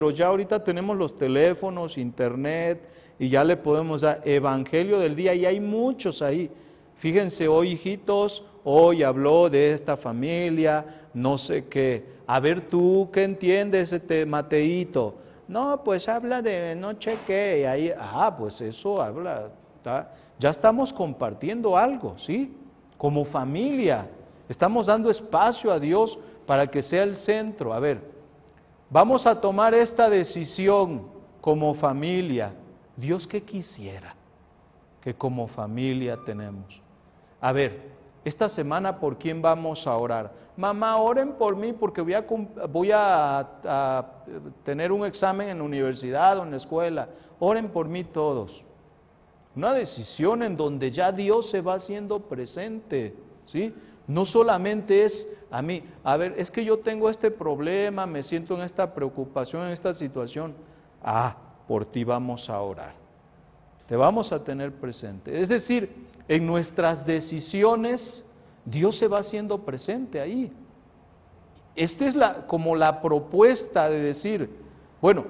pero ya ahorita tenemos los teléfonos, internet, y ya le podemos dar evangelio del día, y hay muchos ahí. Fíjense, hoy hijitos, hoy habló de esta familia, no sé qué. A ver tú, ¿qué entiendes, Mateíto? No, pues habla de no sé qué, y ahí, pues eso habla, ya estamos compartiendo algo, ¿sí? Como familia, estamos dando espacio a Dios para que sea el centro. A ver, vamos a tomar esta decisión como familia. Dios, ¿qué quisiera que como familia tenemos? A ver, esta semana, ¿por quién vamos a orar? Mamá, oren por mí porque voy a tener un examen en la universidad o en la escuela. Oren por mí todos. Una decisión en donde ya Dios se va haciendo presente, ¿sí? No solamente es a mí, a ver, es que yo tengo este problema, me siento en esta preocupación, en esta situación. Por ti vamos a orar. Te vamos a tener presente. Es decir, en nuestras decisiones, Dios se va haciendo presente ahí. Esta es como la propuesta de decir, bueno,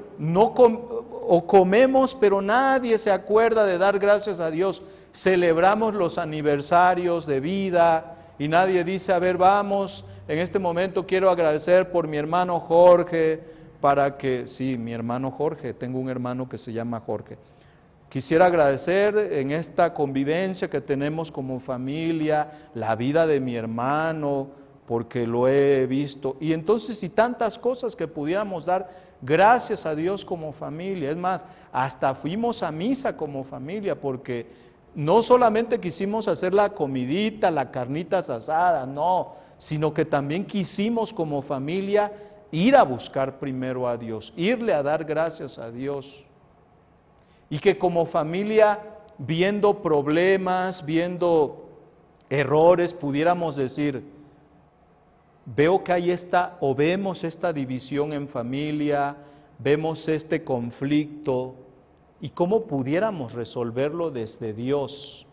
o comemos, pero nadie se acuerda de dar gracias a Dios. Celebramos los aniversarios de vida y nadie dice, a ver, vamos, en este momento quiero agradecer por mi hermano Jorge, sí, mi hermano Jorge, tengo un hermano que se llama Jorge. Quisiera agradecer en esta convivencia que tenemos como familia, la vida de mi hermano, porque lo he visto. Y entonces, y tantas cosas que pudiéramos dar gracias a Dios como familia. Es más, hasta fuimos a misa como familia, porque no solamente quisimos hacer la comidita, la carnita asada, no, sino que también quisimos como familia ir a buscar primero a Dios, irle a dar gracias a Dios. Y que como familia, viendo problemas, viendo errores, pudiéramos decir, veo que hay vemos esta división en familia, vemos este conflicto, y cómo pudiéramos resolverlo desde Dios.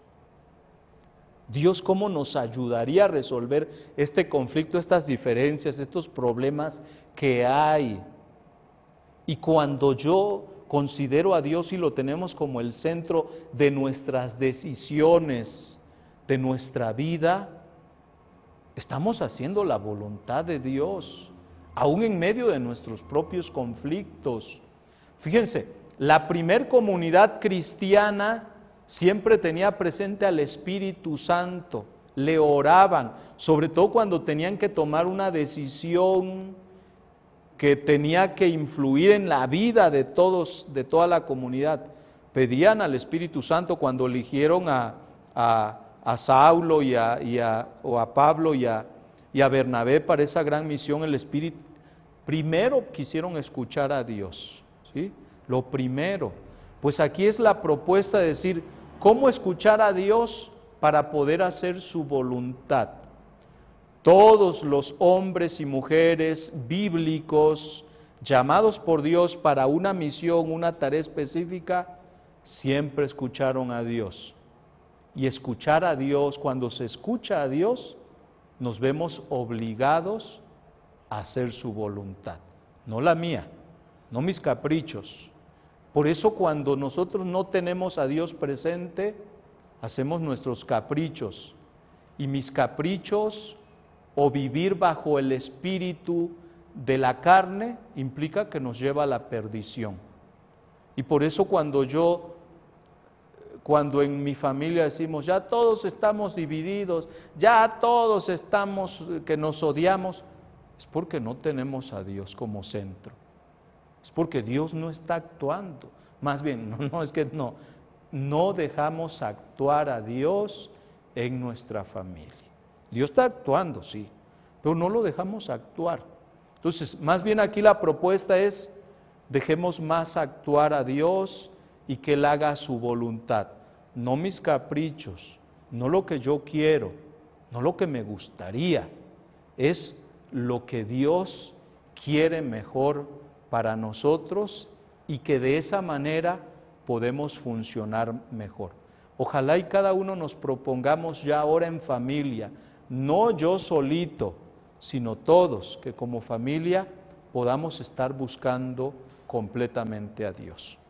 Dios, ¿cómo nos ayudaría a resolver este conflicto, estas diferencias, estos problemas que hay? Y cuando yo considero a Dios y lo tenemos como el centro de nuestras decisiones, de nuestra vida, estamos haciendo la voluntad de Dios, aún en medio de nuestros propios conflictos. Fíjense, la primer comunidad cristiana siempre tenía presente al Espíritu Santo, le oraban, sobre todo cuando tenían que tomar una decisión que tenía que influir en la vida de todos, de toda la comunidad. Pedían al Espíritu Santo cuando eligieron a Saulo o a Pablo y a Bernabé para esa gran misión. El Espíritu, primero quisieron escuchar a Dios, ¿sí? Lo primero. Pues aquí es la propuesta de decir, ¿cómo escuchar a Dios para poder hacer su voluntad? Todos los hombres y mujeres bíblicos llamados por Dios para una misión, una tarea específica, siempre escucharon a Dios. Y escuchar a Dios, cuando se escucha a Dios, nos vemos obligados a hacer su voluntad, no la mía, no mis caprichos. Por eso cuando nosotros no tenemos a Dios presente, hacemos nuestros caprichos. Y mis caprichos o vivir bajo el espíritu de la carne implica que nos lleva a la perdición. Y por eso cuando en mi familia decimos, ya todos estamos divididos, ya todos estamos, que nos odiamos, es porque no tenemos a Dios como centro. Es porque Dios no está actuando. Más bien, no dejamos actuar a Dios en nuestra familia. Dios está actuando, sí, pero no lo dejamos actuar. Entonces, más bien aquí la propuesta es, dejemos más actuar a Dios y que Él haga su voluntad. No mis caprichos, no lo que yo quiero, no lo que me gustaría, es lo que Dios quiere mejor para nosotros y que de esa manera podemos funcionar mejor. Ojalá y cada uno nos propongamos ya ahora en familia, no yo solito, sino todos, que como familia podamos estar buscando completamente a Dios.